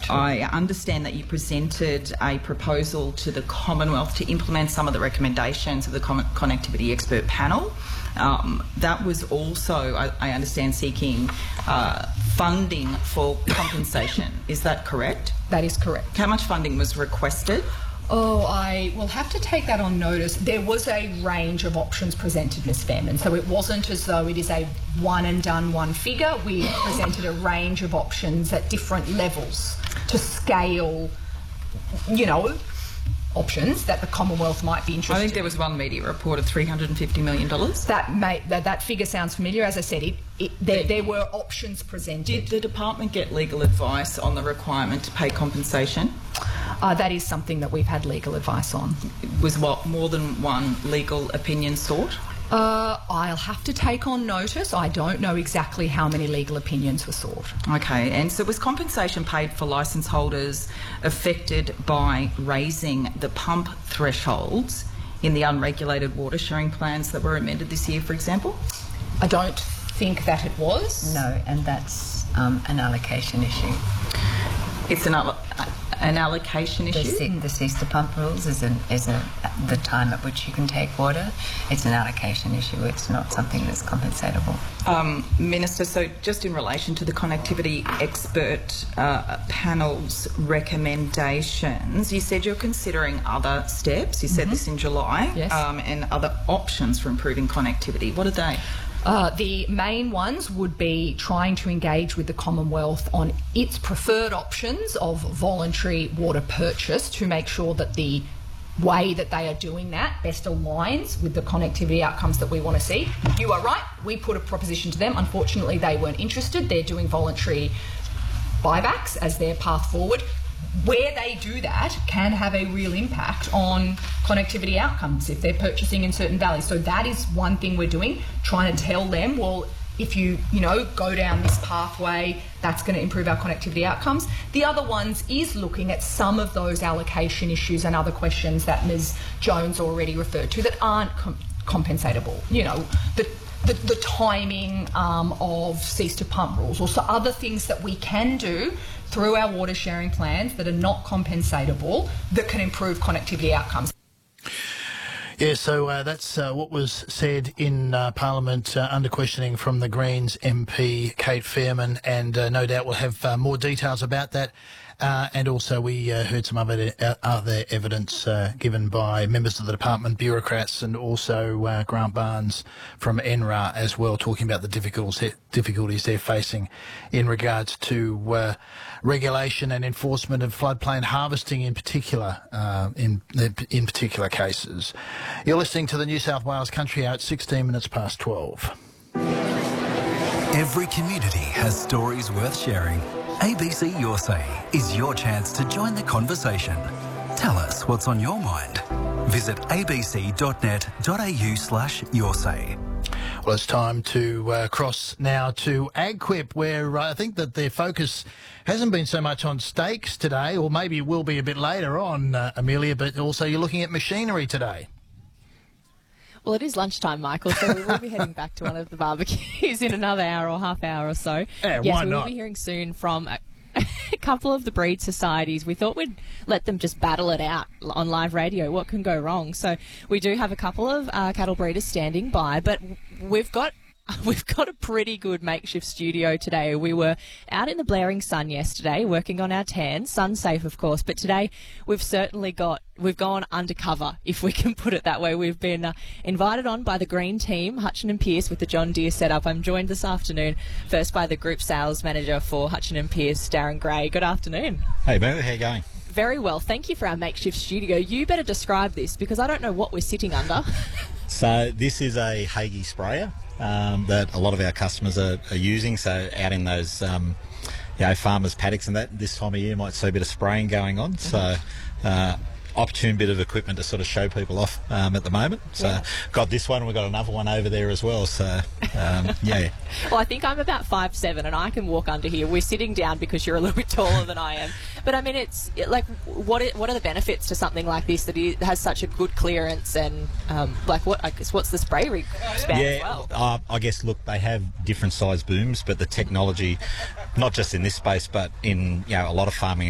I understand that you presented a proposal to the Commonwealth to implement some of the recommendations of the connectivity expert panel. That was also, I understand, seeking funding for compensation. Is that correct? That is correct. How much funding was requested? Oh, I will have to take that on notice. There was a range of options presented, Ms Fairman, so it wasn't as though it is a one and done one figure. We presented a range of options at different levels to scale, you know, options that the Commonwealth might be interested in. I think there was one media report of $350 million. That figure sounds familiar. As I said, there were options presented. Did the department get legal advice on the requirement to pay compensation? That is something that we've had legal advice on. Was more than one legal opinion sought? I'll have to take on notice. I don't know exactly how many legal opinions were sought. Okay, and so was compensation paid for licence holders affected by raising the pump thresholds in the unregulated water sharing plans that were amended this year, for example? I don't think that it was. No, and that's an allocation issue. It's an allocation issue? The cease to pump rules is the time at which you can take water. It's an allocation issue. It's not something that's compensatable. Minister, so just in relation to the connectivity expert panel's recommendations, you said you're considering other steps. You said this in July. Yes. And other options for improving connectivity. What are they? The main ones would be trying to engage with the Commonwealth on its preferred options of voluntary water purchase to make sure that the way that they are doing that best aligns with the connectivity outcomes that we want to see. You are right, we put a proposition to them. Unfortunately, they weren't interested. They're doing voluntary buybacks as their path forward. Where they do that can have a real impact on connectivity outcomes if they're purchasing in certain valleys. So that is one thing we're doing, trying to tell them, well, if you go down this pathway, that's going to improve our connectivity outcomes. The other ones is looking at some of those allocation issues and other questions that Ms Jones already referred to that aren't compensatable. You know, the timing of cease to pump rules, or so other things that we can do through our water sharing plans that are not compensatable that can improve connectivity outcomes. Yeah, so that's what was said in Parliament under questioning from the Greens MP Kate Fairman, and no doubt we'll have more details about that. And also we heard some other evidence given by members of the department, bureaucrats, and also Grant Barnes from NRA as well, talking about the difficulties they're facing in regards to regulation and enforcement of floodplain harvesting in particular, in particular cases. You're listening to the New South Wales Country Hour at 16 minutes past 12. Every community has stories worth sharing. ABC Your Say is your chance to join the conversation. Tell us what's on your mind. Visit abc.net.au/yoursay. Well, it's time to cross now to AgQuip, where I think that their focus hasn't been so much on steaks today, or maybe will be a bit later on, Amelia, but also you're looking at machinery today. Well, it is lunchtime, Michael, so we will be heading back to one of the barbecues in another hour or half hour or so. Yeah, yes, why we not? will be hearing soon from a couple of the breed societies. We thought we'd let them just battle it out on live radio. What can go wrong? So we do have a couple of cattle breeders standing by, but we've got a pretty good makeshift studio today. We were out in the blaring sun yesterday working on our tan, sun safe of course, but today we've gone undercover, if we can put it that way. We've been invited on by the green team, Hutchin and Pearce, with the John Deere setup. I'm joined this afternoon first by the group sales manager for Hutchin and Pearce, Darren Gray. Good afternoon. Hey Boo, how you going? Very well, thank you for our makeshift studio. You better describe this because I don't know what we're sitting under. So this is a Hagee sprayer that a lot of our customers are using. So out in those farmers' paddocks and that, this time of year might see a bit of spraying going on. So opportune bit of equipment to sort of show people off at the moment. So got this one, we've got another one over there as well. So yeah. Well, I think I'm about 5'7" and I can walk under here. We're sitting down because you're a little bit taller than I am. But I mean, what are the benefits to something like this that it has such a good clearance and what's the spray rig span as well? I guess look, they have different size booms, but the technology, not just in this space, but in a lot of farming